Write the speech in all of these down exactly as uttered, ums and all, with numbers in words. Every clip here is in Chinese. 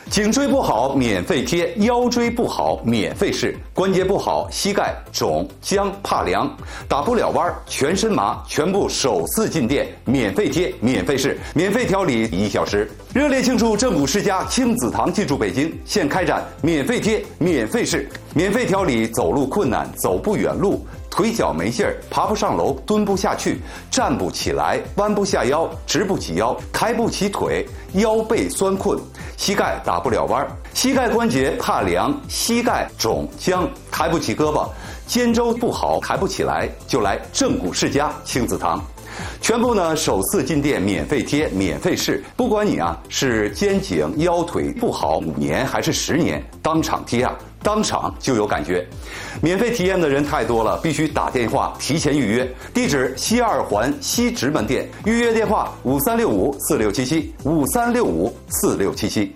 颈椎不好免费贴，腰椎不好免费试，关节不好膝盖肿僵怕凉，打不了弯全身麻，全部首次进店免费贴免费试，免费调理一小时。热烈庆祝正骨世家亲子堂进驻北京，现开展免费贴免费试，免费调理走路困难、走不远路、腿脚没劲儿、爬不上楼、蹲不下去、站不起来、弯不下腰、直不起腰、抬不起腿、腰背酸困、膝盖打不了弯、膝盖关节怕凉、膝盖肿僵、抬不起胳膊、肩周不好抬不起来，就来正骨世家亲子堂。全部呢首次进店免费贴免费试，不管你啊是肩颈腰腿不好五年还是十年，当场贴啊当场就有感觉。免费体验的人太多了，必须打电话提前预约。地址西二环西直门店，预约电话五三六五四六七七五三六五四六七七。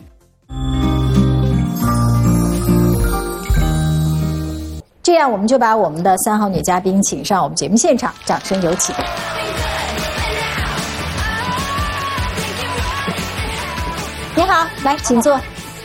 这样我们就把我们的三号女嘉宾请上我们节目现场，掌声有请。你好，来，请坐。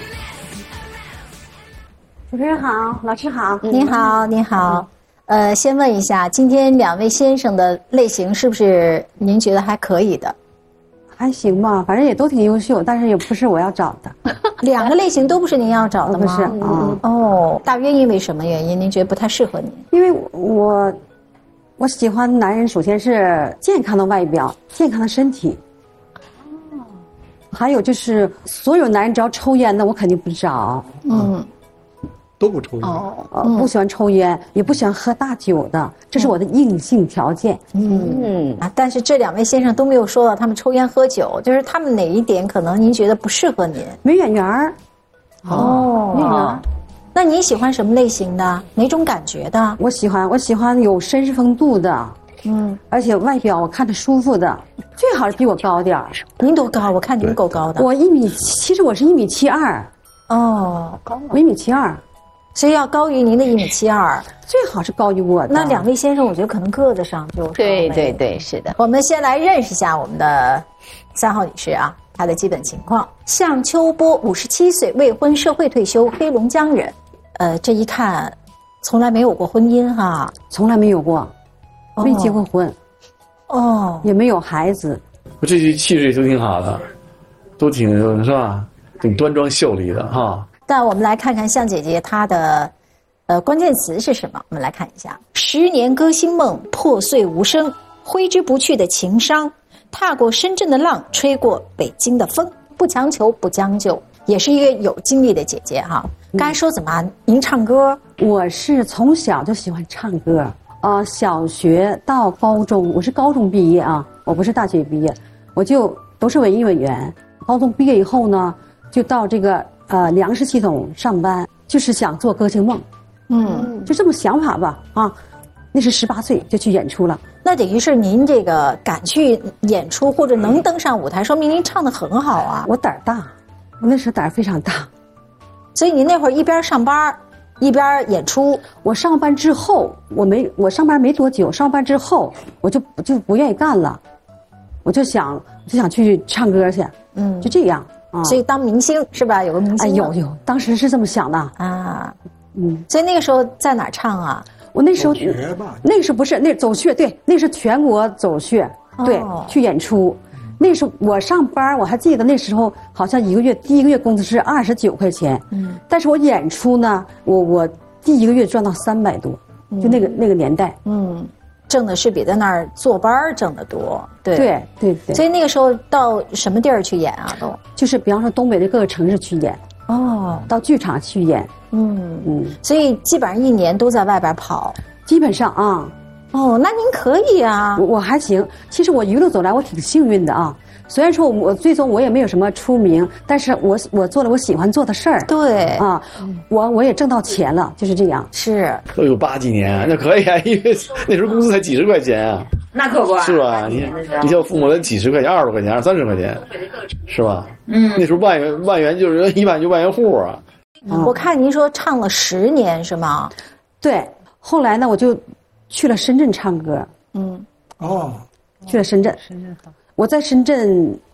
主持人好，老师好。 你好，你好。呃，先问一下，今天两位先生的类型是不是您觉得还可以的？ 还行吧，反正也都挺优秀，但是也不是我要找的。 两个类型都不是您要找的吗？ 不是，嗯。 哦，大约因为什么原因？您觉得不太适合您？ 因为我，我喜欢男人，首先是健康的外表，健康的身体。哦。还有就是，所有男人只要抽烟的，我肯定不找。嗯。 都不抽烟， 哦，呃，不喜欢抽烟，也不喜欢喝大酒的，这是我的硬性条件。 嗯啊，但是这两位先生都没有说到他们抽烟喝酒，就是他们哪一点可能您觉得不适合您？ 没眼缘儿。 哦，没眼缘儿。那你喜欢什么类型的？哪种感觉的？ 我喜欢，我喜欢有绅士风度的，嗯，而且外表我看着舒服的，最好是比我高点儿。 您多高？我看您够高的。 我一米，其实我是一米七二。 哦，高。 我一米七二。 所以要高于您的一米七二， 最好是高于我的。 那两位先生，我觉得可能个子上就对对对，是的。 我们先来认识一下我们的三号女士啊，她的基本情况。向秋波，五十七岁，未婚，社会退休，黑龙江人。呃，这一看，从来没有过婚姻哈， 从来没有过，没结过婚， 哦， 也没有孩子。 我这些气质都挺好的，都挺是吧，挺端庄秀丽的哈。 但我们来看看向姐姐她的，呃，关键词是什么？我们来看一下：十年歌星梦破碎无声，挥之不去的情伤，踏过深圳的浪，吹过北京的风，不强求，不将就，也是一个有经历的姐姐哈。刚才说怎么您唱歌？ 我是从小就喜欢唱歌，呃，小学到高中，我是高中毕业啊，我不是大学毕业，我就都是文艺委员。高中毕业以后呢，就到这个。呃，粮食系统上班，就是想做歌星梦，嗯，就这么想法吧，啊，那是十八岁就去演出了， 那等于是您这个敢去演出或者能登上舞台，说明您唱得很好啊。 我胆儿大，我那时候胆儿非常大， 所以您那会儿一边上班一边演出。 我上班之后，我没我上班没多久，上班之后我就就不愿意干了，我就想就想去唱歌去，嗯，就这样。 啊、所以当明星是吧？有个明星、 哎，有有，当时是这么想的啊。嗯，所以那个时候在哪儿唱啊？ 我那时候那时候不是那走穴，对，那是全国走穴，对，哦、去演出。那时候我上班，我还记得那时候好像一个月第一个月工资是二十九块钱，嗯，但是我演出呢，我我第一个月赚到三百多，就那个、嗯、那个年代，嗯。 挣的是比在那儿坐班挣的多，对对对对。 所以那个时候到什么地儿去演啊？都就是比方说东北的各个城市去演，哦，到剧场去演， 嗯嗯。所以基本上一年都在外边跑， 基本上啊。 哦，那您可以啊， 我我还行。其实我一路走来，我挺幸运的啊。虽然说我最终我也没有什么出名，但是我我做了我喜欢做的事儿。 对啊，我我也挣到钱了，就是这样。 是都有八几年，那可以啊，因为那时候工资才几十块钱啊。 那可不是吧？你你叫父母的几十块钱、二十块钱、三十块钱，是吧？嗯，那时候万元万元就是一万就万元户啊。 嗯、我看您说唱了十年是吗？ 对，后来呢，我就去了深圳唱歌。嗯，哦，去了深圳。深圳好。我在深圳